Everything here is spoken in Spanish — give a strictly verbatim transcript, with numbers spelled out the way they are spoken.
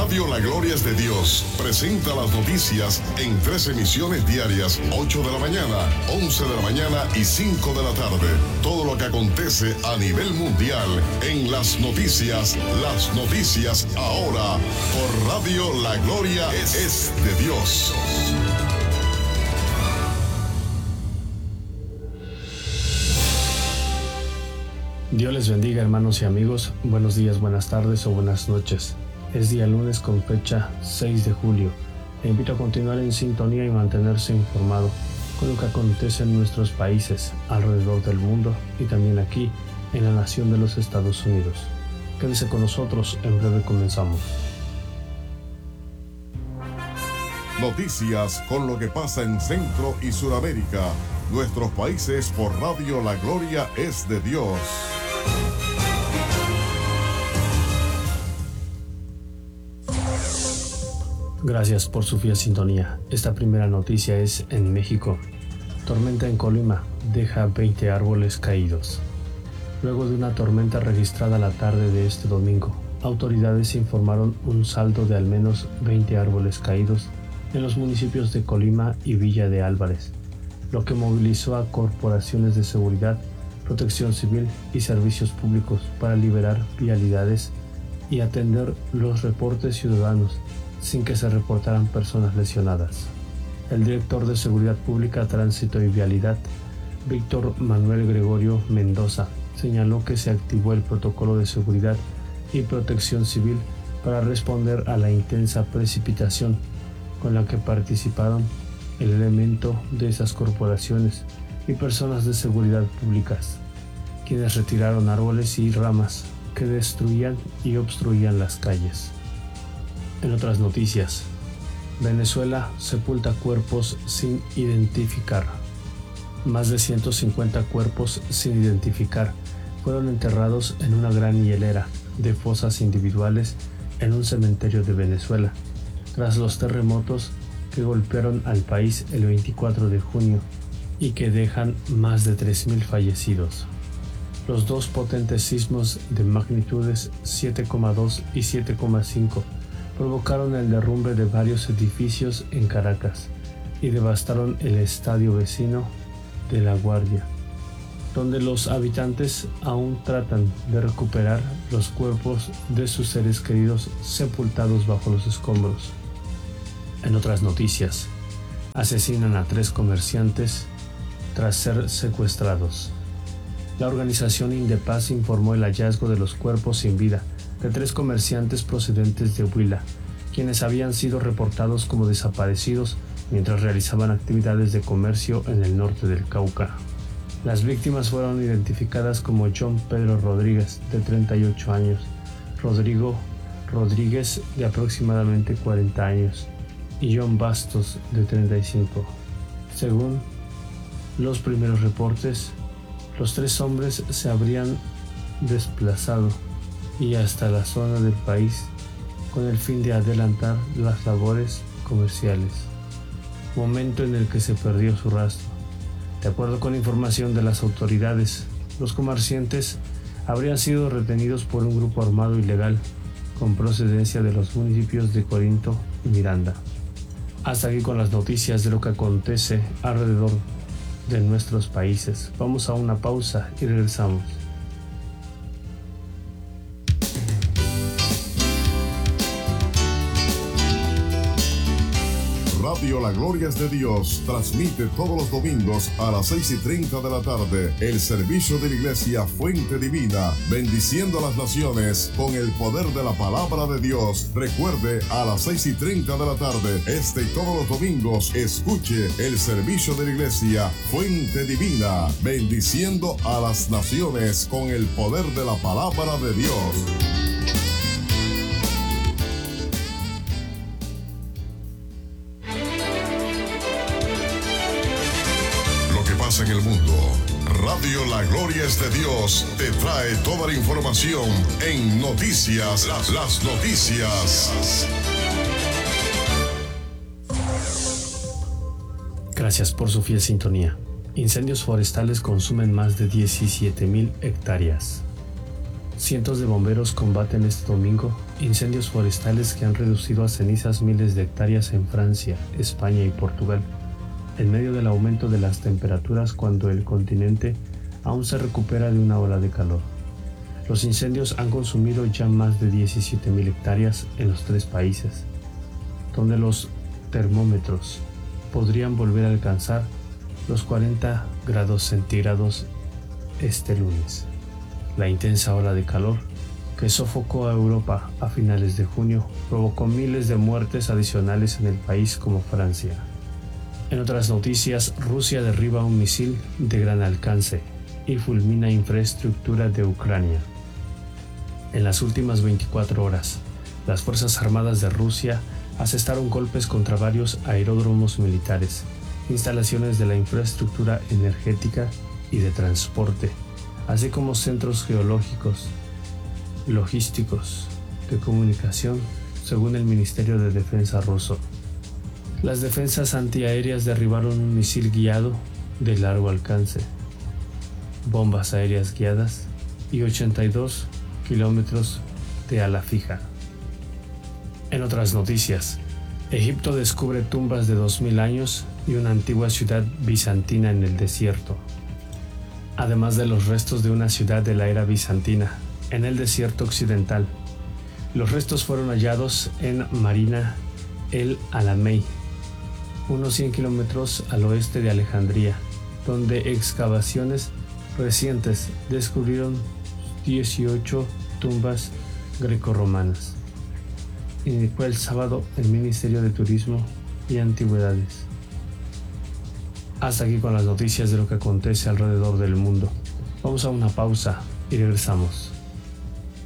Radio La Gloria es de Dios presenta las noticias en tres emisiones diarias, ocho de la mañana, once de la mañana y cinco de la tarde. Todo lo que acontece a nivel mundial en las noticias, las noticias ahora por Radio La Gloria es, es de Dios. Dios les bendiga, hermanos y amigos. Buenos días, buenas tardes o buenas noches. Es día lunes con fecha seis de julio. Le invito a continuar en sintonía y mantenerse informado con lo que acontece en nuestros países, alrededor del mundo y también aquí en la nación de los Estados Unidos. Quédese con nosotros, en breve comenzamos. Noticias con lo que pasa en Centro y Suramérica. Nuestros países por Radio La Gloria es de Dios. Gracias por su fiel sintonía. Esta primera noticia es en México. Tormenta en Colima deja veinte árboles caídos. Luego de una tormenta registrada la tarde de este domingo, autoridades informaron un saldo de al menos veinte árboles caídos en los municipios de Colima y Villa de Álvarez, lo que movilizó a corporaciones de seguridad, protección civil y servicios públicos para liberar vialidades y atender los reportes ciudadanos sin que se reportaran personas lesionadas. El director de Seguridad Pública, Tránsito y Vialidad, Víctor Manuel Gregorio Mendoza, señaló que se activó el protocolo de seguridad y protección civil para responder a la intensa precipitación con la que participaron el elemento de esas corporaciones y personas de seguridad públicas, quienes retiraron árboles y ramas que destruían y obstruían las calles. En otras noticias, Venezuela sepulta cuerpos sin identificar. Más de ciento cincuenta cuerpos sin identificar fueron enterrados en una gran hilera de fosas individuales en un cementerio de Venezuela, tras los terremotos que golpearon al país el veinticuatro de junio y que dejan más de tres mil fallecidos. Los dos potentes sismos de magnitudes siete coma dos y siete coma cinco provocaron el derrumbe de varios edificios en Caracas y devastaron el estadio vecino de La Guardia, donde los habitantes aún tratan de recuperar los cuerpos de sus seres queridos sepultados bajo los escombros. En otras noticias, asesinan a tres comerciantes tras ser secuestrados. La organización Indepaz informó el hallazgo de los cuerpos sin vida de tres comerciantes procedentes de Huila, quienes habían sido reportados como desaparecidos mientras realizaban actividades de comercio en el norte del Cauca. Las víctimas fueron identificadas como John Pedro Rodríguez, de treinta y ocho años, Rodrigo Rodríguez, de aproximadamente cuarenta años, y John Bastos, de treinta y cinco. Según los primeros reportes, los tres hombres se habrían desplazado y hasta la zona del país con el fin de adelantar las labores comerciales, momento en el que se perdió su rastro. De acuerdo con información de las autoridades, los comerciantes habrían sido retenidos por un grupo armado ilegal con procedencia de los municipios de Corinto y Miranda. Hasta aquí con las noticias de lo que acontece alrededor de nuestros países. Vamos a una pausa y regresamos. Radio La Gloria es de Dios transmite todos los domingos a las seis y treinta de la tarde el servicio de la Iglesia Fuente Divina, bendiciendo a las naciones con el poder de la palabra de Dios. Recuerde, a las seis y treinta de la tarde, este y todos los domingos, escuche el servicio de la Iglesia Fuente Divina, bendiciendo a las naciones con el poder de la palabra de Dios. En el mundo, Radio La Gloria es de Dios te trae toda la información en noticias, las, las noticias. Gracias por su fiel sintonía. Incendios forestales consumen más de diecisiete mil hectáreas. Cientos de bomberos combaten este domingo incendios forestales que han reducido a cenizas miles de hectáreas en Francia, España y Portugal, en medio del aumento de las temperaturas cuando el continente aún se recupera de una ola de calor. Los incendios han consumido ya más de diecisiete mil hectáreas en los tres países, donde los termómetros podrían volver a alcanzar los cuarenta grados centígrados este lunes. La intensa ola de calor que sofocó a Europa a finales de junio provocó miles de muertes adicionales en el país como Francia. En otras noticias, Rusia derriba un misil de gran alcance y fulmina infraestructura de Ucrania. En las últimas veinticuatro horas, las Fuerzas Armadas de Rusia asestaron golpes contra varios aeródromos militares, instalaciones de la infraestructura energética y de transporte, así como centros geológicos, logísticos, de comunicación, según el Ministerio de Defensa ruso. Las defensas antiaéreas derribaron un misil guiado de largo alcance, bombas aéreas guiadas y ochenta y dos kilómetros de ala fija. En otras noticias, Egipto descubre tumbas de dos mil años y una antigua ciudad bizantina en el desierto, además de los restos de una ciudad de la era bizantina en el desierto occidental. Los restos fueron hallados en Marina el Alamey, unos cien kilómetros al oeste de Alejandría, donde excavaciones recientes descubrieron dieciocho tumbas grecorromanas, indicó el sábado el Ministerio de Turismo y Antigüedades. Hasta aquí con las noticias de lo que acontece alrededor del mundo. Vamos a una pausa y regresamos.